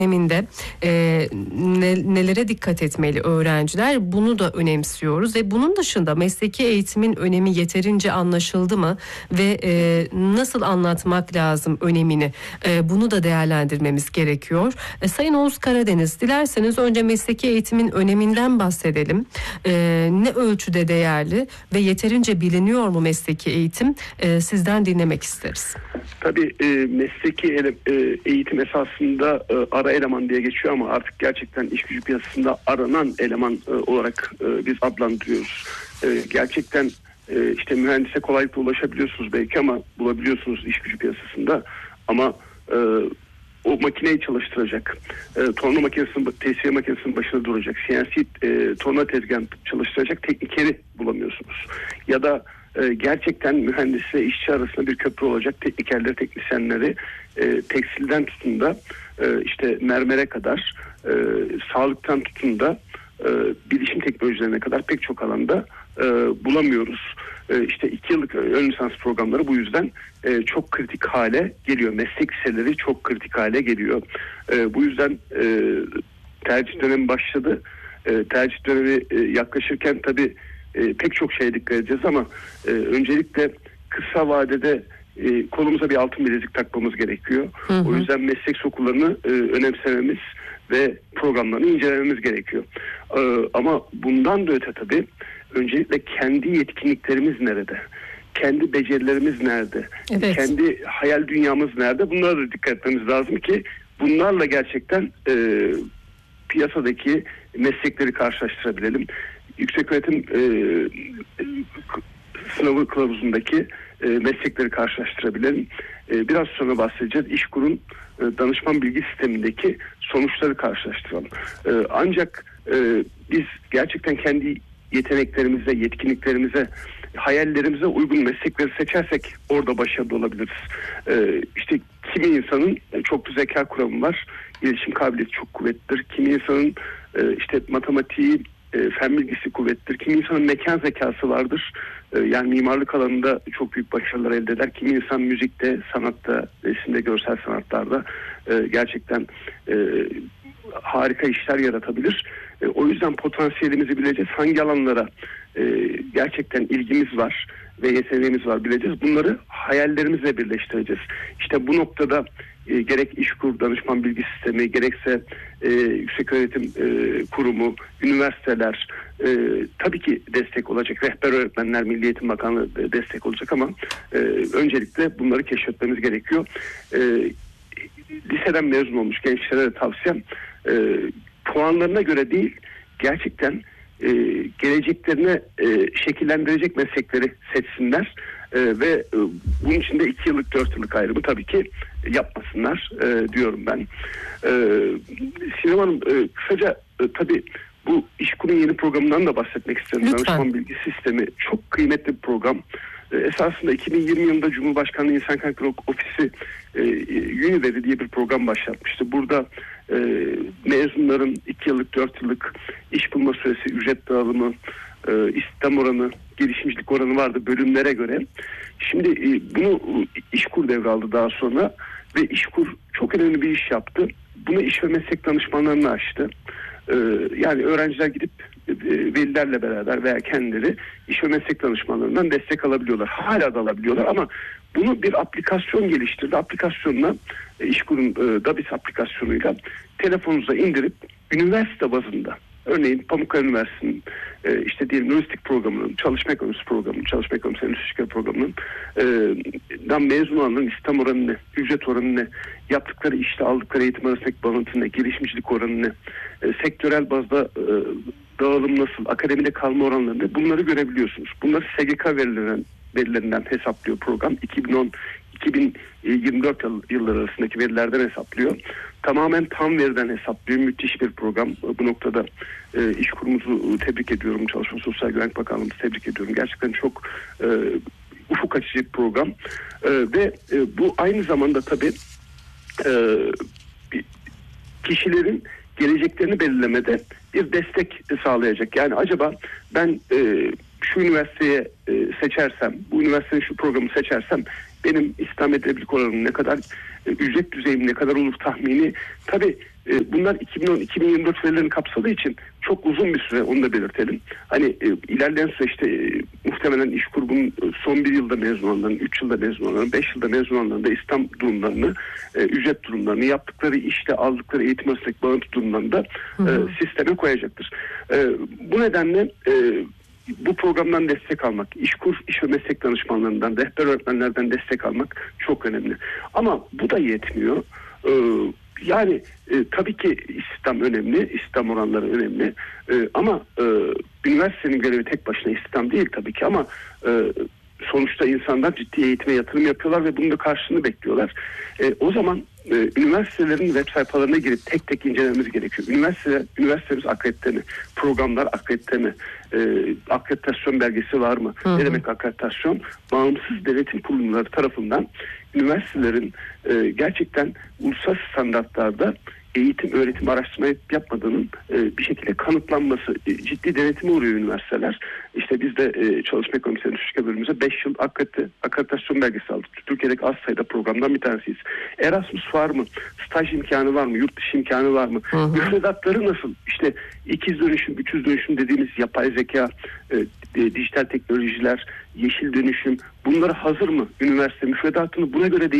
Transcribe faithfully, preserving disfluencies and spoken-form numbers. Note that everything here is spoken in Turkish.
döneminde e, ne, nelere dikkat etmeli öğrenciler, bunu da önemsiyoruz ve bunun dışında mesleki eğitimin önemi yeterince anlaşıldı mı ve e, nasıl anlatmak lazım önemini, e, bunu da değerlendirmemiz gerekiyor. E, Sayın Oğuz Karadeniz, dilerseniz önce mesleki eğitimin öneminden bahsedelim. E, ne ölçüde değerli ve yeterince biliniyor mu mesleki eğitim? E, sizden dinlemek isteriz. Tabii e, mesleki ele, e, eğitim esasında e, ara eleman diye geçiyor ama artık gerçekten iş gücü piyasasında aranan eleman e, olarak e, biz adlandırıyoruz. E, gerçekten e, işte mühendise kolaylıkla ulaşabiliyorsunuz belki ama bulabiliyorsunuz iş gücü piyasasında ama e, o makineyi çalıştıracak, e, torna makinesinin, tesviye makinesinin başında duracak, C N C e, torna tezgahını çalıştıracak teknikeri bulamıyorsunuz. Ya da e, gerçekten mühendisle işçi arasında bir köprü olacak teknikerleri, teknisyenleri e, tekstilden tutun da e, işte mermere kadar, e, sağlıktan tutun da e, bilişim teknolojilerine kadar pek çok alanda e, bulamıyoruz. E, işte iki yıllık ön lisans programları bu yüzden e, çok kritik hale geliyor. Meslek liseleri çok kritik hale geliyor. E, bu yüzden e, tercih dönemi başladı. E, tercih dönemi e, yaklaşırken tabii e, pek çok şeye dikkat edeceğiz ama e, öncelikle kısa vadede e, kolumuza bir altın bilezik takmamız gerekiyor. Hı hı. O yüzden meslek okullarını e, önemsememiz ve programlarını incelememiz gerekiyor. E, ama bundan da öte tabii öncelikle kendi yetkinliklerimiz nerede? Kendi becerilerimiz nerede? Evet. Kendi hayal dünyamız nerede? Bunlara da dikkat etmemiz lazım ki bunlarla gerçekten e, piyasadaki meslekleri karşılaştırabilelim. Yükseköğretim e, sınavı kılavuzundaki e, meslekleri karşılaştırabilelim. E, biraz sonra bahsedeceğiz. İşkur'un e, danışman bilgi sistemindeki sonuçları karşılaştıralım. E, ancak e, biz gerçekten kendi yeteneklerimize, yetkinliklerimize, hayallerimize uygun meslekleri seçersek orada başarılı olabiliriz. Ee, işte kimi insanın çok bir zeka kuramı var, iletişim kabiliyeti çok kuvvetlidir. Kimi insanın e, işte matematiği, e, fen bilgisi kuvvetlidir. Kimi insanın mekan zekası vardır. E, yani mimarlık alanında çok büyük başarılar elde eder. Kimi insan müzikte, sanatta, resimde, görsel sanatlarda e, gerçekten e, harika işler yaratabilir. E, o yüzden potansiyelimizi bileceğiz. Hangi alanlara e, gerçekten ilgimiz var ve yeteneğimiz var bileceğiz. Bunları hayallerimizle birleştireceğiz. İşte bu noktada e, gerek İşkur danışman bilgi sistemi, gerekse e, yükseköğretim e, kurumu, üniversiteler e, tabii ki destek olacak. Rehber öğretmenler, Milli Eğitim Bakanlığı destek olacak ama e, öncelikle bunları keşfetmemiz gerekiyor. E, liseden mezun olmuş gençlere de tavsiyem e, puanlarına göre değil, gerçekten e, geleceklerine e, şekillendirecek meslekleri seçsinler e, ve e, bunun için de iki yıllık, dört yıllık ayrımı tabii ki yapmasınlar e, diyorum ben. E, Sinem Hanım, e, kısaca e, tabii bu İşkur'un yeni programından da bahsetmek istiyorum. Lütfen. Danışman bilgi sistemi çok kıymetli bir program. Esasında iki bin yirmi yılında Cumhurbaşkanlığı İnsan Kaynakları Ofisi e, Univery diye bir program başlatmıştı. Burada e, mezunların iki yıllık, dört yıllık iş bulma süresi, ücret dağılımı, e, istihdam oranı, gelişimcilik oranı vardı bölümlere göre. Şimdi e, bunu İşkur devraldı daha sonra ve İşkur çok önemli bir iş yaptı. Bunu iş ve meslek danışmanlarına açtı. E, yani öğrenciler gidip velilerle beraber veya kendileri iş ve meslek danışmanlarından destek alabiliyorlar. Hala da alabiliyorlar ama bunu bir aplikasyon geliştirdi. Aplikasyonla İşkur'un e, Dabis aplikasyonuyla telefonunuza indirip üniversite bazında, örneğin Pamukkale Üniversitesi'nin e, işte diyelim lojistik programının, çalışma ekonomisi programının, çalışma ekonomisi endüstri programının e, dan mezun olanların istihdam oranı ne, ücret oranı ne, yaptıkları işte aldıkları eğitim arasındaki bağlantı ne, gelişimcilik oranı ne, e, sektörel bazda e, dağılım nasıl, akademide kalma oranları ne, bunları görebiliyorsunuz. Bunları S G K verilerinden, verilerinden hesaplıyor program. iki bin on iki bin yirmi dört yılları arasındaki verilerden hesaplıyor. Tamamen tam veriden hesaplıyor. Müthiş bir program. Bu noktada e, iş kurumuzu tebrik ediyorum. Çalışma Sosyal Güvenlik Bakanlığı'nı tebrik ediyorum. Gerçekten çok e, ufuk açıcı bir program. E, ve e, bu aynı zamanda tabii e, kişilerin geleceklerini belirlemede bir destek sağlayacak. Yani acaba ben e, şu üniversiteye e, seçersem, bu üniversitenin şu programı seçersem benim istihdam edilebilirlik oranım ne kadar, e, ücret düzeyim ne kadar olur tahmini. Tabii e, bunlar iki bin on iki bin yirmi dört verilerini kapsadığı için çok uzun bir süre, onu da belirtelim. Hani e, ilerleyen süreçte e, muhtemelen İşkur bunun son bir yılda mezun olanların, üç yılda mezun olanların, beş yılda mezun olanların da İslam durumlarını, e, ücret durumlarını, yaptıkları işte aldıkları eğitim arasındaki bağıntı durumlarını da e, sisteme koyacaktır. E, bu nedenle e, bu programdan destek almak, İşkur iş ve meslek danışmanlarından, rehber öğretmenlerden destek almak çok önemli. Ama bu da yetmiyor. Ee, yani e, tabii ki istihdam önemli, istihdam oranları önemli. E, ama e, üniversitenin görevi tek başına istihdam değil tabii ki, ama e, sonuçta insanlar ciddi eğitime yatırım yapıyorlar ve bunun da karşılığını bekliyorlar. E, o zaman e, üniversitelerin web sayfalarına girip tek tek incelememiz gerekiyor. Üniversite, üniversitemiz akredite mi? Programlar akredite mi? E, akreditasyon belgesi var mı? Hı hı. Ne demek akreditasyon? Bağımsız denetim kurumları tarafından üniversitelerin e, gerçekten uluslararası standartlarda eğitim, öğretim, araştırma yapmadığının e, bir şekilde kanıtlanması, e, ciddi denetime uğruyor üniversiteler. İşte biz de e, çalışma ekonomisinin Türkiye bölümümüze beş yıl akredite, akreditasyon belgesi aldık. Türkiye'deki az sayıda programdan bir tanesiyiz. Erasmus var mı? Staj imkanı var mı? Yurt dışı imkanı var mı? Müfredatları nasıl? İşte ikiz dönüşüm, üçüz dönüşüm dediğimiz yapay zeka, e, e, dijital teknolojiler, yeşil dönüşüm, bunlara hazır mı? Üniversite müfredatını buna göre değil.